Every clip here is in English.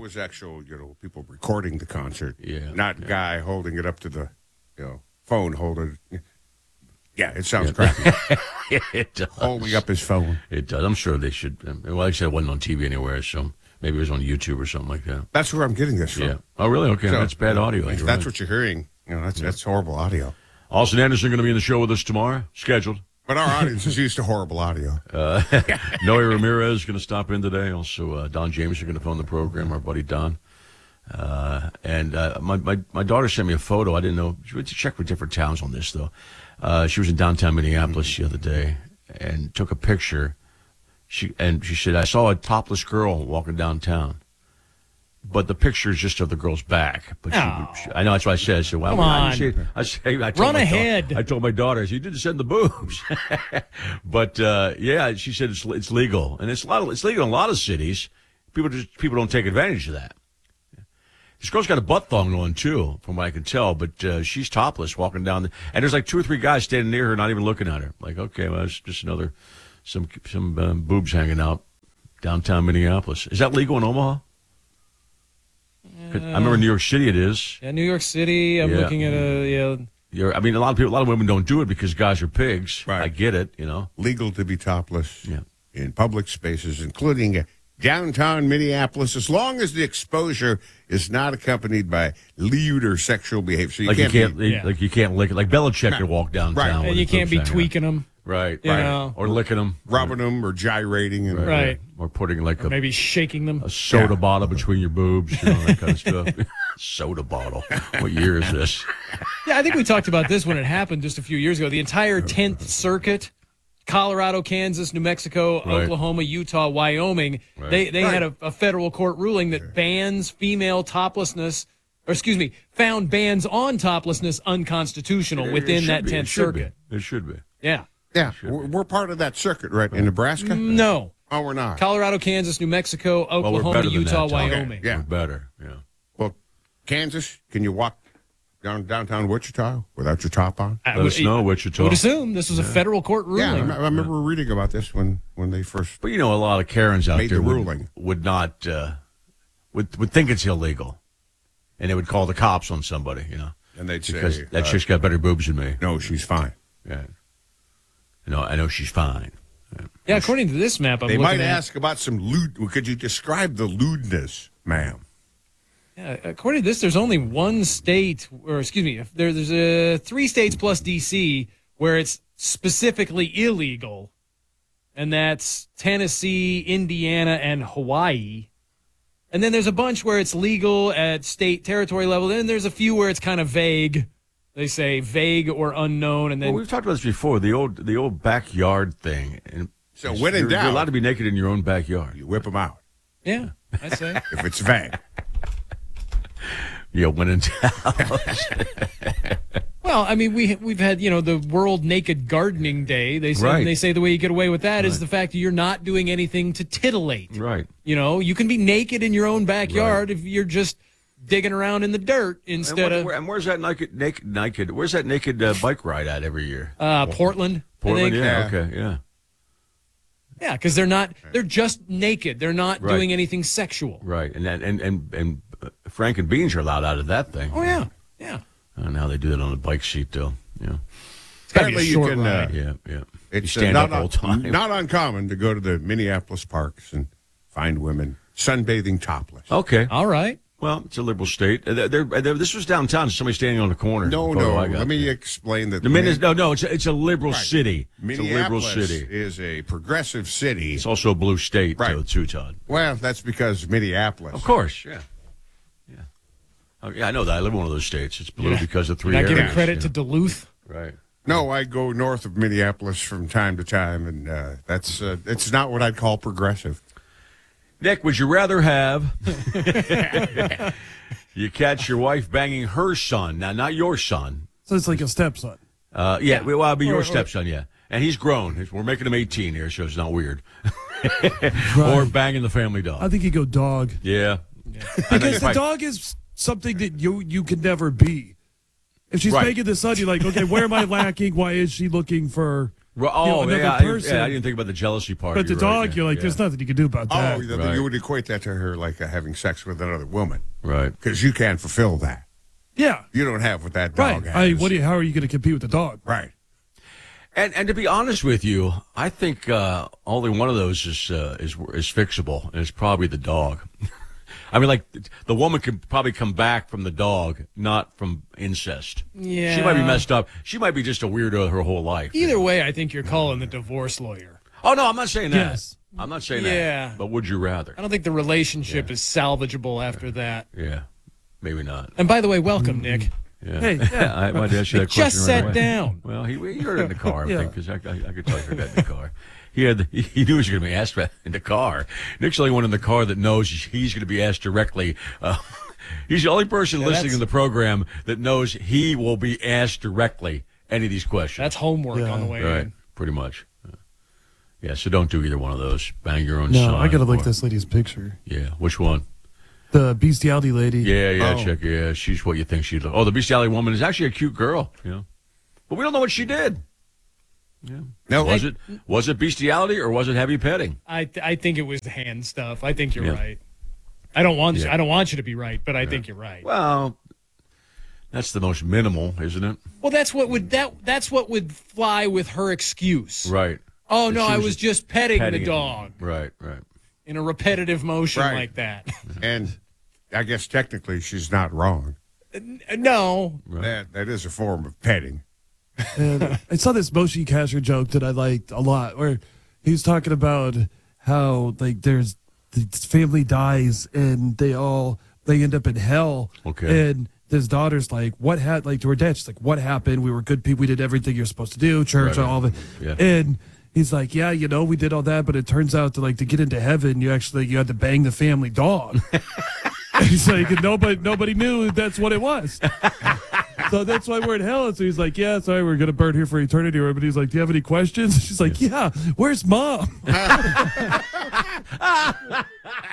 was actual, people recording the concert. Yeah. Not guy holding it up to the, phone holder. Yeah, it sounds crappy. It does. Holding up his phone. It does. I'm sure they should. Well, like I said, it wasn't on TV anywhere, so maybe it was on YouTube or something like that. That's where I'm getting this from. Yeah. Oh, really? Okay. So, that's bad audio. If that's what you're hearing, that's horrible audio. Austin Anderson going to be in the show with us tomorrow. Scheduled. But our audience is used to horrible audio. Noe Ramirez is going to stop in today. Also, Don James is going to phone the program, our buddy Don. And my daughter sent me a photo. I didn't know. She went to check with different towns on this, though. She was in downtown Minneapolis the other day and took a picture. She said, I saw a topless girl walking downtown. But the picture is just of the girl's back. But I know, that's what I said. I said, well, come on. I told Run ahead. I told my daughter, I said, you didn't send the boobs. But, she said it's legal. And it's legal in a lot of cities. People don't take advantage of that. This girl's got a butt thong on, too, from what I can tell. But she's topless walking down. And there's like 2 or 3 guys standing near her, not even looking at her. Like, okay, well, it's just some boobs hanging out downtown Minneapolis. Is that legal in Omaha? I remember New York City it is. Yeah, New York City. I'm looking at a lot of women don't do it because guys are pigs. Right. I get it, Legal to be topless in public spaces, including downtown Minneapolis, as long as the exposure is not accompanied by lewd or sexual behavior. So you can't lick it. Like Belichick could walk downtown. Right. And you can't be tweaking them. Right. You know. Or licking them. Rubbing them or gyrating. And, Right. Or putting maybe shaking them. A soda bottle between your boobs, that kind of stuff. Soda bottle. What year is this? Yeah, I think we talked about this when it happened just a few years ago. The entire 10th Circuit, Colorado, Kansas, New Mexico, Oklahoma, Utah, Wyoming, they had a federal court ruling that bans female toplessness, found bans on toplessness unconstitutional within that 10th Circuit. It should be. Yeah. Yeah, we're part of that circuit, right, in Nebraska? No. Oh, we're not. Colorado, Kansas, New Mexico, Oklahoma, Utah, Wyoming. Okay, yeah. We're better, yeah. Well, Kansas, can you walk downtown Wichita without your top on? Let us know, Wichita. I would assume this was a federal court ruling. Yeah, I remember reading about this when they first But a lot of Karens out made there the ruling. would not would think it's illegal, and they would call the cops on somebody, And they'd because say, that chick's got better boobs than me. no, she's fine. Yeah. I know she's fine. Yeah, according to this map, They might ask about some lewd. Could you describe the lewdness, ma'am? Yeah, according to this, there's only one state, there's 3 states plus D.C. where it's specifically illegal, and that's Tennessee, Indiana, and Hawaii. And then there's a bunch where it's legal at state territory level. Then there's a few where it's kind of vague. They say vague or unknown, and then we've talked about this before. The old backyard thing. And so when in doubt, you're allowed to be naked in your own backyard. You whip them out. Yeah, I say if it's vague. Yeah, when in doubt. Well, I mean, we've had the World Naked Gardening Day. They say the way you get away with that is the fact that you're not doing anything to titillate. Right. You can be naked in your own backyard if you're just digging around in the dirt instead of. And where's that naked? Where's that naked bike ride at every year? Portland. Portland. I think. Yeah. Okay. Yeah. Yeah, because they're just naked. They're not doing anything sexual. Right. And Frank and Beans are allowed out of that thing. Oh yeah. Yeah. I don't know how they do that on a bike seat though. Yeah. It's gotta be a short ride. Yeah. It's you stand up all the time. Not uncommon to go to the Minneapolis parks and find women sunbathing topless. Okay. All right. Well, it's a liberal state. This was downtown. Somebody standing on the corner. No. Let me explain that. It's a liberal city. Minneapolis it's a liberal city. Is a progressive city. It's also a blue state, too, Todd. Well, that's because Minneapolis. Of course, yeah. I know that. I live in one of those states. It's blue because of 3 Not areas. giving credit to Duluth. Right. No, I go north of Minneapolis from time to time, and that's it's not what I'd call progressive. Nick, would you rather have you catch your wife banging her son, now not your son? So it's like a stepson. Well, I'll be your stepson, yeah. And he's grown. We're making him 18 here, so it's not weird. Or banging the family dog. I think you go dog. Yeah. Because the dog is something that you can never be. If she's banging the son, you're like, okay, where am I lacking? Why is she looking for Oh, another yeah, person. I didn't think about the jealousy part. But the dog, you're like, there's nothing you can do about that. Oh, Right. you would equate that to her like having sex with another woman. Right. Because you can't fulfill that. Yeah. You don't have what that Right. dog has. How are you going to compete with the dog? Right. And to be honest with you, I think only one of those is fixable, and it's probably the dog. I mean, like, the woman could probably come back from the dog, not from incest. Yeah. She might be messed up. She might be just a weirdo her whole life. Either way, I think you're calling the divorce lawyer. Oh, no, I'm not saying that. Yes. I'm not saying Yeah. that. But would you rather? I don't think the relationship is salvageable after that. Yeah, maybe not. And by the way, welcome, Nick. Yeah. Hey, yeah. I might ask you that question. Just right sat away. down. Well, he heard it in the car, I Yeah. think, because I could tell he heard that in the car. He knew he was going to be asked in the car. Nick's the only one in the car that knows he's going to be asked directly. He's the only person listening to the program that knows he will be asked directly any of these questions. That's homework Yeah. on the way right, in. pretty much. Yeah, so don't do either one of those. Bang your own No, son. I got to look or- this lady's picture. Yeah, which one? The bestiality lady. Yeah, Oh. check. Yeah, she's what you think she'd look. Oh, the bestiality woman is actually a cute girl, but we don't know what she did. Yeah. No, Was it bestiality or was it heavy petting? I think it was hand stuff. I think you're Yeah. right. I don't want Yeah. you to be right, but I think you're right. Well, that's the most minimal, isn't it? Well, that's what would fly with her excuse. Right. Oh no, She I was was just petting petting the it. dog Right. in a repetitive motion Right. like that. and I guess technically she's not wrong. No, That is a form of petting. And I saw this Moshe Kasher joke that I liked a lot, where he was talking about how like there's the family dies and they end up in hell. Okay. And his daughter's like, what had like to her dad? She's like, what happened? We were good people. We did everything you're supposed to do, church, Right. all of it. Yeah. And he's like, yeah, we did all that, but it turns out to get into heaven, you had to bang the family dog. He's like, nobody knew that's what it was. So that's why we're in hell. And so he's like, yeah, sorry, we're going to burn here for eternity. But he's like, do you have any questions? She's like, yeah, where's mom? I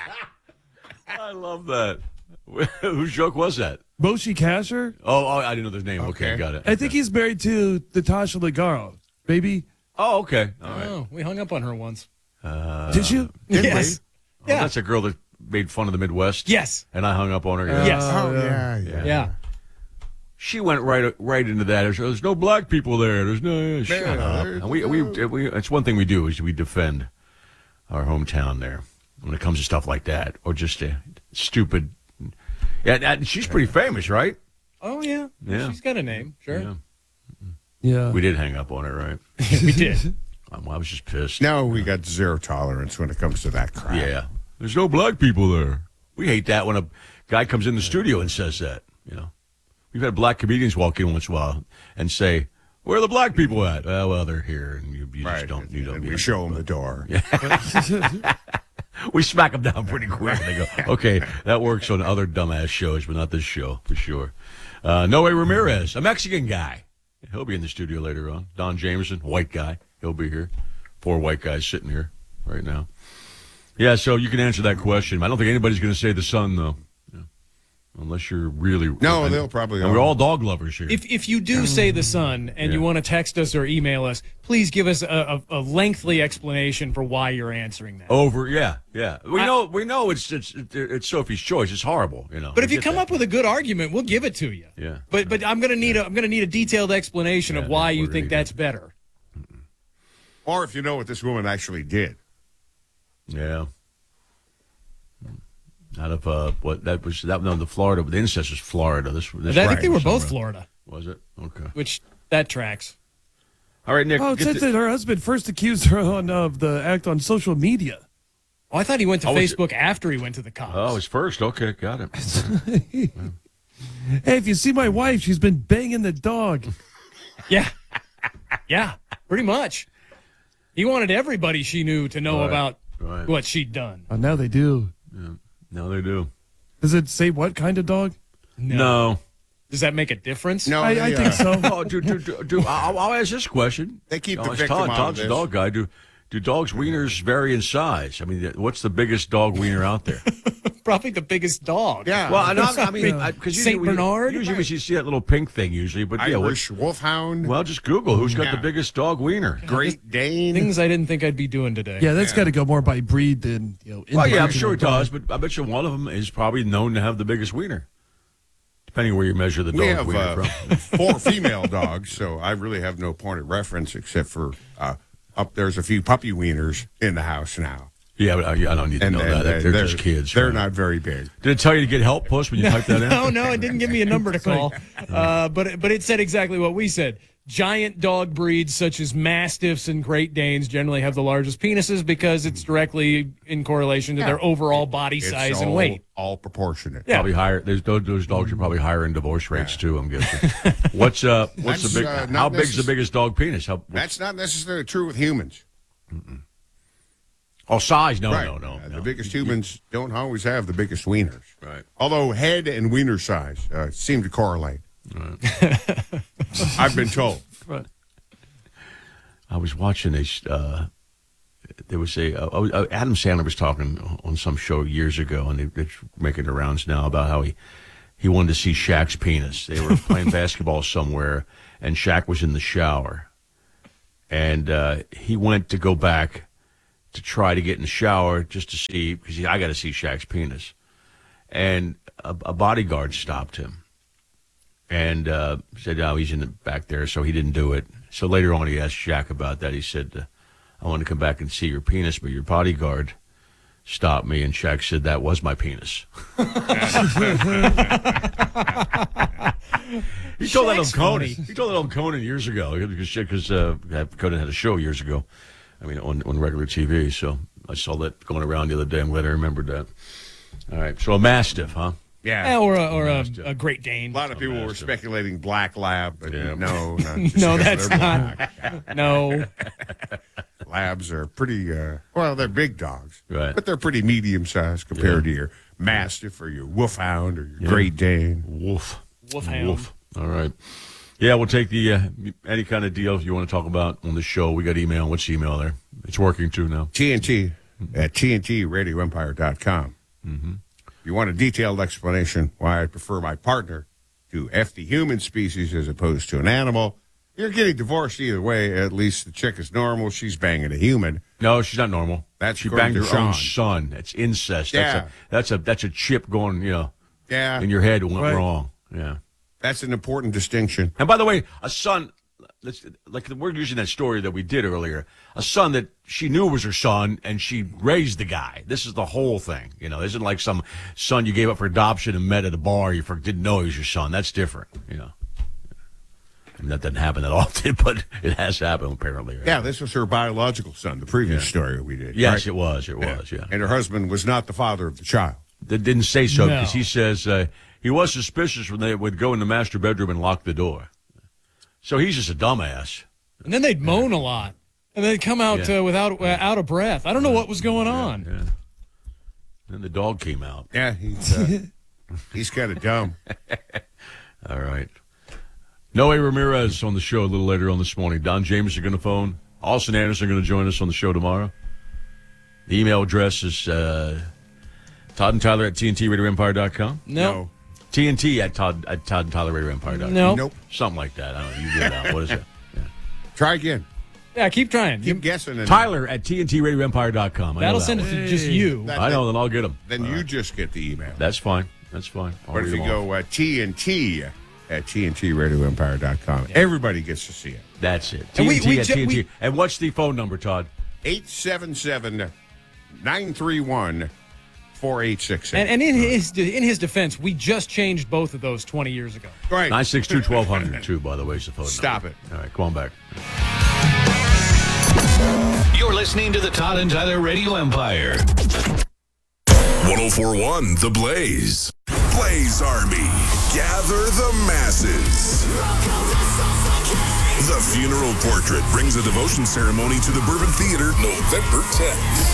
love that. Whose joke was that? Moshe Kasher? Oh, I didn't know his name. Okay, got it. I think he's married to Natasha Leggero. Maybe? Oh, okay. All right. oh, we hung up on her once. Did you? Yes. Oh, Yeah. that's a girl that made fun of the Midwest. Yes. And I hung up on her. Yeah. Yes. Oh, yeah. Yeah. She went right into that. There's no black people there. There's no shut up. And we it's one thing we do is we defend our hometown there when it comes to stuff like that or just stupid. Yeah, and she's pretty famous, right? Oh yeah. Yeah. She's got a name. Sure. Yeah. Yeah. We did hang up on her, right? We did. I was just pissed. No, we got zero tolerance when it comes to that crap. Yeah. There's no black people there. We hate that when a guy comes in the studio and says that, We've had black comedians walk in once in a while and say, where are the black people at? Well, they're here. And you Right. just don't. You don't. And we show them the door. We smack them down pretty quick. And they go, okay, that works on other dumbass shows, but not this show, for sure. Noe Ramirez, a Mexican guy. He'll be in the studio later on. Don Jameson, white guy. He'll be here. 4 white guys sitting here right now. Yeah, so you can answer that question. I don't think anybody's going to say the sun, though. Unless you're really... No, they'll probably... And we're all dog lovers here. If you do say the sun and you want to text us or email us, please give us a lengthy explanation for why you're answering that. Yeah. We know it's Sophie's choice. It's horrible, But if you come up with a good argument, we'll give it to you. Yeah. But I'm gonna need a detailed explanation of why you think that's better. Or if you know what this woman actually did. Yeah. Out of the Florida, the incest was Florida. This I think they were somewhere. both Florida, Was it? Okay. which that tracks. All right, Nick. Oh, it get said that her husband first accused her of the act on social media. Oh, I thought he went to Oh, was Facebook after he went to the cops. Oh, it's first. Okay, got it. Hey, if you see my wife, she's been banging the dog. Yeah. Yeah, pretty much. He wanted everybody she knew to know about what she'd done. Oh, now they do. Yeah. No, they do. Does it say what kind of dog? No. Does that make a difference? No, I they, think so. Oh, I'll ask this question. They keep the It's victim out of Todd's this. a dog guy. Do dogs' wieners vary in size? I mean, what's the biggest dog wiener out there? probably the biggest dog. Yeah. Well, I mean, because Saint Bernard? Usually we see that little pink thing. Usually, but yeah, Irish Wolfhound. well, just Google who's got Yeah. the biggest dog wiener. Great Dane. Things I didn't think I'd be doing today. Yeah, that's got to go more by breed than Well, yeah, I'm individual sure it dog. does, but I bet you one of them is probably known to have the biggest wiener, depending where you measure the We dog have wiener from. 4 female dogs, so I really have no point of reference except for there's a few puppy wieners in the house now. Yeah, but I don't need to know that. They're just kids. They're right? not very big. Did it tell you to get help, Puss, when you typed that in? No, it didn't give me a number to call. But it said exactly what we said. Giant dog breeds such as Mastiffs and Great Danes generally have the largest penises because it's directly in correlation to their overall body size and weight. All proportionate. Yeah. Probably higher. Those dogs are probably higher in divorce rates too. I'm guessing. What's the big? How big's the biggest dog penis? That's not necessarily true with humans. Oh, size? No. The biggest humans don't always have the biggest wieners. Right. Although head and wiener size seem to correlate. Right. I've been told. I was watching there was Adam Sandler was talking on some show years ago, and it's making the rounds now about how he wanted to see Shaq's penis. They were playing basketball somewhere, and Shaq was in the shower, and he went to go back to try to get in the shower just to see, because I got to see Shaq's penis, and a bodyguard stopped him. And said, "Oh, he's in the back there," so he didn't do it. So later on, he asked Shaq about that. He said, "I want to come back and see your penis, but your bodyguard stopped me." And Shaq said, "That was my penis." He told that on Conan. He told that on Conan years ago because Conan had a show years ago. I mean, on regular TV. So I saw that going around the other day. I'm glad I remembered that. All right, so a Mastiff, huh? Yeah. Or a Great Dane. A lot of people were speculating black lab, but Yeah. no. No, that's not. No. Labs are pretty, they're big dogs. Right. But they're pretty medium-sized compared to your Mastiff or your Wolfhound or your Great Dane. Wolfhound. Wolf. All right. Yeah, we'll take the any kind of deal you want to talk about on the show. We got email. What's the email there? It's working too now. TNT at TNTRadioEmpire.com. Mm-hmm. If you want a detailed explanation why I prefer my partner to F the human species as opposed to an animal, you're getting divorced either way. At least the chick is normal. She's banging a human. No, she's not normal. She according banged to her own Sean. son. It's incest. Yeah. That's a chip going, Yeah. in your head went Right. wrong. Yeah. That's an important distinction. And by the way, a son, like we're using that story that we did earlier, a son that she knew was her son and she raised the guy. This is the whole thing. This isn't like some son you gave up for adoption and met at a bar. You didn't know he was your son. That's different. I mean, that doesn't happen that often, but it has happened apparently. Right? Yeah, this was her biological son, the previous story we did. Yes, right? it was. It was, yeah. And her husband was not the father of the child. They didn't say so No. because he says he was suspicious when they would go in the master bedroom and lock the door. So he's just a dumbass. And then they'd moan a lot. And they'd come out without out of breath. I don't know what was going on. Yeah. Then the dog came out. Yeah, he's kind of dumb. All right. Noe Ramirez on the show a little later on this morning. Don James are going to phone. Austin Anderson are going to join us on the show tomorrow. The email address is Todd and Tyler at TNTRadioEmpire.com. No. TNT at Todd and Tyler RadioEmpire.com. No. Nope. Something like that. I don't know. You get it out. What is it? Yeah. Try again. Yeah, keep trying. Keep guessing. And Tyler at TNTRadioEmpire.com. That'll send it to just you. That- I know, then I'll get them. Then you just get the email. That's fine. That's fine. I'll But if read you them all. go TNT at TNTRadioEmpire.com, everybody gets to see it. That's it. And we TNT at ju- TNT. we- And what's the phone number, Todd? 877-931-4868. And in his defense, we just changed both of those 20 years ago. Right. 962-1200, too, by the way, is the phone Stop number. it. All right, come on back. You're listening to the Todd and Tyler Radio Empire. 1041 The Blaze. Blaze Army. Gather the masses. The Funeral Portrait brings a devotion ceremony to the Bourbon Theater November 10th.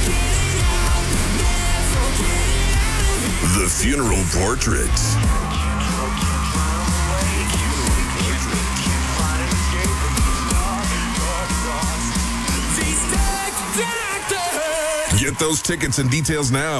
The Funeral Portrait. Get those tickets and details now.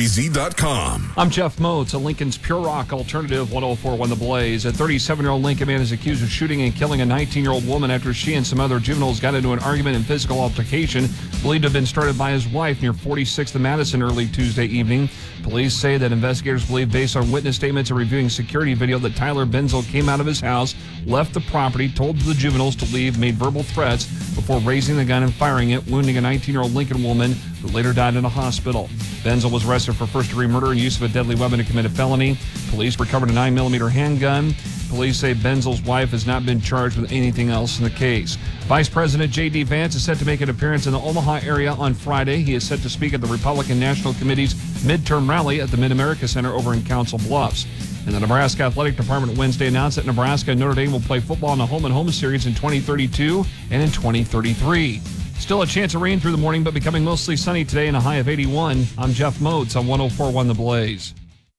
KIBZ.com. I'm Jeff Moats, a Lincoln's Pure Rock Alternative 104.1 The Blaze. A 37-year-old Lincoln man is accused of shooting and killing a 19-year-old woman after she and some other juveniles got into an argument and physical altercation believed to have been started by his wife near 46th and Madison early Tuesday evening. Police say that investigators believe, based on witness statements and reviewing security video, that Tyler Benzel came out of his house, left the property, told the juveniles to leave, made verbal threats before raising the gun and firing it, wounding a 19-year-old Lincoln woman who later died in a hospital. Benzel was arrested for first-degree murder and use of a deadly weapon to commit a felony. Police recovered a 9mm handgun. Police say Benzel's wife has not been charged with anything else in the case. Vice President J.D. Vance is set to make an appearance in the Omaha area on Friday. He is set to speak at the Republican National Committee's midterm rally at the Mid-America Center over in Council Bluffs. And the Nebraska Athletic Department Wednesday announced that Nebraska and Notre Dame will play football in a home-and-home series in 2032 and in 2033. Still a chance of rain through the morning, but becoming mostly sunny today and a high of 81. I'm Jeff Moats on 104.1 The Blaze.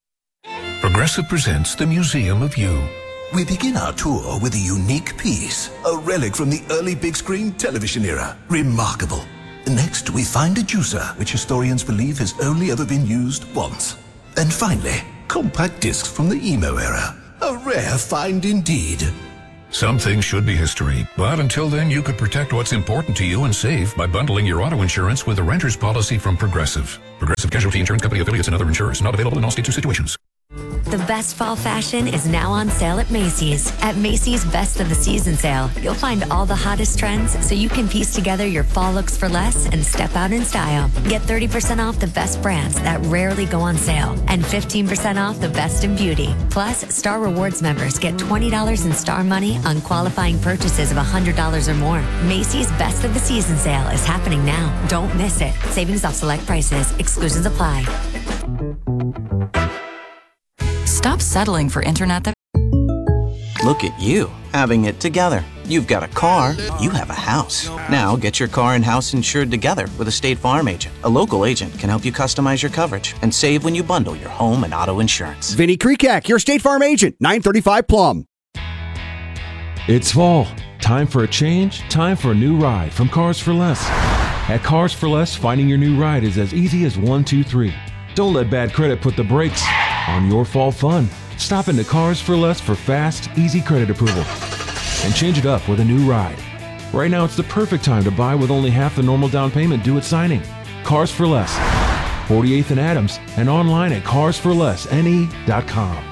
Progressive presents the Museum of You. We begin our tour with a unique piece, a relic from the early big screen television era. Remarkable. Next, we find a juicer, which historians believe has only ever been used once. And finally, compact discs from the emo era. A rare find indeed. Some things should be history, but until then, you could protect what's important to you and save by bundling your auto insurance with a renter's policy from Progressive. Progressive Casualty Insurance Company affiliates and other insurers. Not available in all states or situations. The best fall fashion is now on sale at Macy's. At Macy's Best of the Season sale, you'll find all the hottest trends so you can piece together your fall looks for less and step out in style. Get 30% off the best brands that rarely go on sale and 15% off the best in beauty. Plus, Star Rewards members get $20 in Star Money on qualifying purchases of $100 or more. Macy's Best of the Season sale is happening now. Don't miss it. Savings off select prices. Exclusions apply. Stop settling for internet that... Look at you, having it together. You've got a car, you have a house. Now get your car and house insured together with a State Farm agent. A local agent can help you customize your coverage and save when you bundle your home and auto insurance. Vinny Krikak, your State Farm agent, 935 Plum. It's fall. Time for a change, time for a new ride from Cars for Less. At Cars for Less, finding your new ride is as easy as 1, 2, 3. Don't let bad credit put the brakes on your fall fun. Stop into Cars for Less for fast, easy credit approval. And change it up with a new ride. Right now, it's the perfect time to buy with only half the normal down payment due at signing. Cars for Less, 48th and Adams, and online at carsforlessne.com.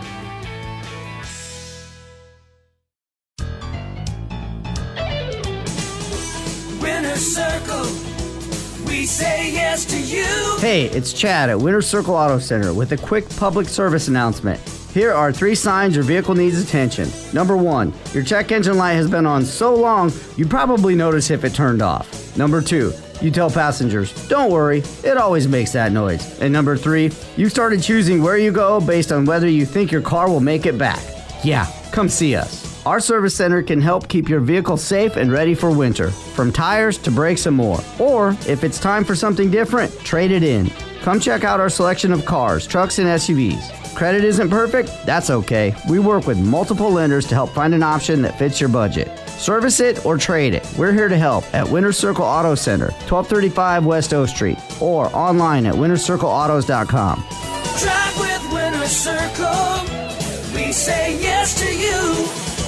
Winner Circle, we say yes to you. Hey, it's Chad at Winter Circle Auto Center with a quick public service announcement. Here are 3 signs your vehicle needs attention. Number 1, your check engine light has been on so long, you probably notice if it turned off. Number 2, you tell passengers, don't worry, it always makes that noise. And number 3, you started choosing where you go based on whether you think your car will make it back. Yeah, come see us. Our service center can help keep your vehicle safe and ready for winter, from tires to brakes and more. Or, if it's time for something different, trade it in. Come check out our selection of cars, trucks, and SUVs. Credit isn't perfect? That's okay. We work with multiple lenders to help find an option that fits your budget. Service it or trade it. We're here to help at Winter Circle Auto Center, 1235 West O Street, or online at wintercircleautos.com. Drive with Winter Circle. We say yes to you.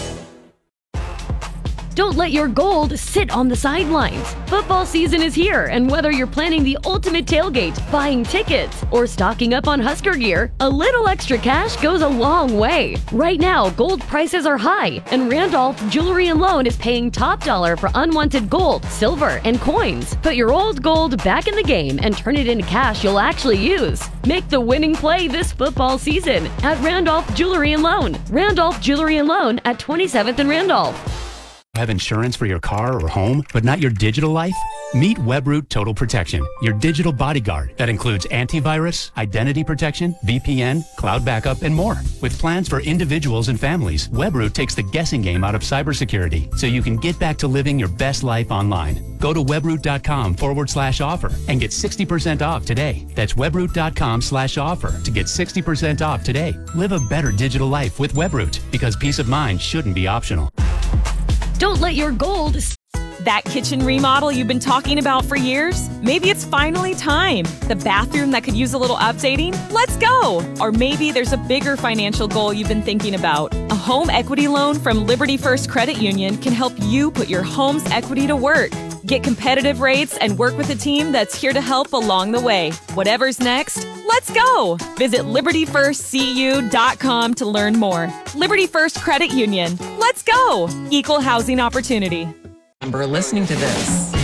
Don't let your gold sit on the sidelines. Football season is here, and whether you're planning the ultimate tailgate, buying tickets, or stocking up on Husker gear, a little extra cash goes a long way. Right now, gold prices are high, and Randolph Jewelry and Loan is paying top dollar for unwanted gold, silver, and coins. Put your old gold back in the game and turn it into cash you'll actually use. Make the winning play this football season at Randolph Jewelry and Loan. Randolph Jewelry and Loan at 27th and Randolph. Have insurance for your car or home, but not your digital life? Meet Webroot Total Protection, your digital bodyguard that includes antivirus, identity protection, VPN, cloud backup, and more. With plans for individuals and families, Webroot takes the guessing game out of cybersecurity so you can get back to living your best life online. Go to webroot.com/offer and get 60% off today. That's webroot.com/offer to get 60% off today. Live a better digital life with Webroot, because peace of mind shouldn't be optional. Don't let your gold... That kitchen remodel you've been talking about for years? Maybe it's finally time. The bathroom that could use a little updating? Let's go! Or maybe there's a bigger financial goal you've been thinking about. A home equity loan from Liberty First Credit Union can help you put your home's equity to work. Get competitive rates and work with a team that's here to help along the way. Whatever's next, let's go! Visit LibertyFirstCU.com to learn more. Liberty First Credit Union. Let's go! Equal housing opportunity. Remember listening to this.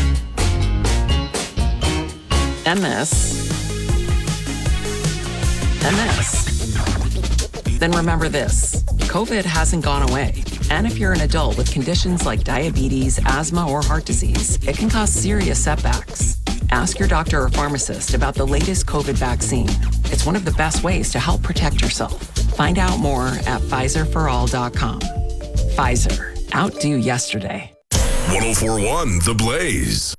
And this. And this. Then remember this. COVID hasn't gone away. And if you're an adult with conditions like diabetes, asthma, or heart disease, it can cause serious setbacks. Ask your doctor or pharmacist about the latest COVID vaccine. It's one of the best ways to help protect yourself. Find out more at PfizerForAll.com. Pfizer. Outdo yesterday. 104.1 The Blaze.